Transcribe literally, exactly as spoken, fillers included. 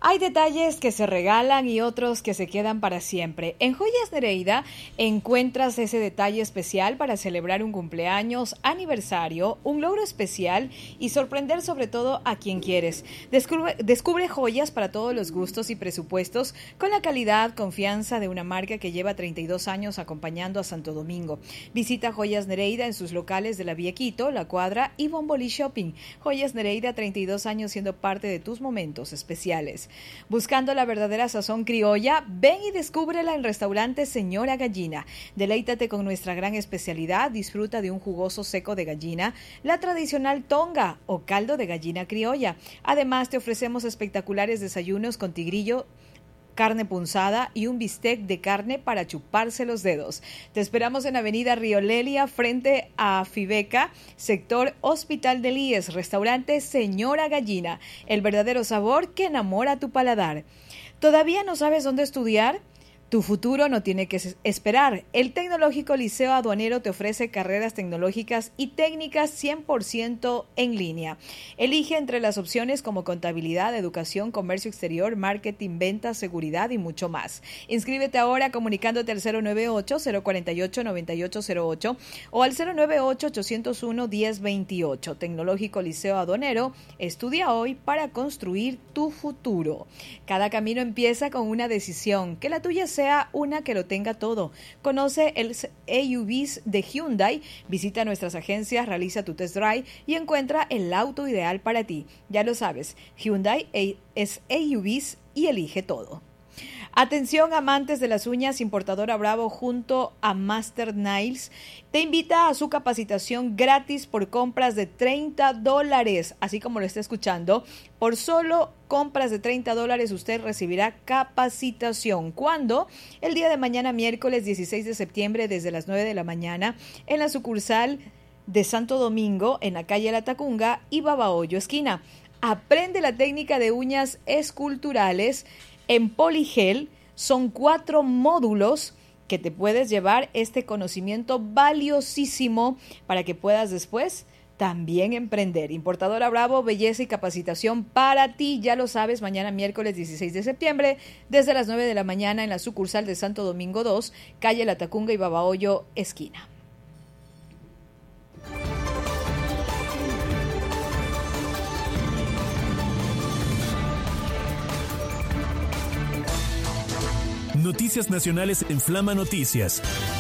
Hay detalles que se regalan y otros que se quedan para siempre. En Joyas Nereida encuentras ese detalle especial para celebrar un cumpleaños, aniversario, un logro especial y sorprender sobre todo a quien quieres. Descubre, descubre joyas para todos los gustos y presupuestos con la calidad, confianza de una marca que lleva treinta y dos años acompañando a Santo Domingo. Visita Joyas Nereida en sus locales de La Vía Quito, La Cuadra y Bombolí Shopping. Joyas Nereida, treinta y dos años siendo parte de tus momentos especiales. Buscando la verdadera sazón criolla, ven y descúbrela en Restaurante Señora Gallina. Deleítate con nuestra gran especialidad, disfruta de un jugoso seco de gallina, la tradicional tonga o caldo de gallina criolla. Además, te ofrecemos espectaculares desayunos con tigrillo, carne punzada y un bistec de carne para chuparse los dedos. Te esperamos en Avenida Río Lelia, frente a Fibeca, sector Hospital del I E S, Restaurante Señora Gallina. El verdadero sabor que enamora tu paladar. ¿Todavía no sabes dónde estudiar? Tu futuro no tiene que esperar. El Tecnológico Liceo Aduanero te ofrece carreras tecnológicas y técnicas cien por ciento en línea. Elige entre las opciones como contabilidad, educación, comercio exterior, marketing, ventas, seguridad y mucho más. Inscríbete ahora comunicándote al cero nueve ocho, cero cuatro ocho, nueve ocho cero ocho o al cero nueve ocho, ocho cero uno, uno cero dos ocho. Tecnológico Liceo Aduanero, estudia hoy para construir tu futuro. Cada camino empieza con una decisión, que la tuya sea una que lo tenga todo. Conoce el A U Vs de Hyundai, visita nuestras agencias, realiza tu test drive y encuentra el auto ideal para ti. Ya lo sabes, Hyundai es A U Vs y elige todo. Atención amantes de las uñas, Importadora Bravo junto a Master Nails te invita a su capacitación gratis por compras de treinta dólares, así como lo está escuchando. Por solo compras de treinta dólares usted recibirá capacitación. ¿Cuándo? El día de mañana, miércoles dieciséis de septiembre, desde las nueve de la mañana, en la sucursal de Santo Domingo, en la calle La Tacunga y Babahoyo esquina. Aprende la técnica de uñas esculturales en Poligel. Son cuatro módulos que te puedes llevar este conocimiento valiosísimo para que puedas después también emprender. Importadora Bravo, belleza y capacitación para ti. Ya lo sabes, mañana miércoles dieciséis de septiembre, desde las nueve de la mañana en la sucursal de Santo Domingo dos, calle La Tacunga y Babahoyo esquina. Noticias nacionales en Flama Noticias.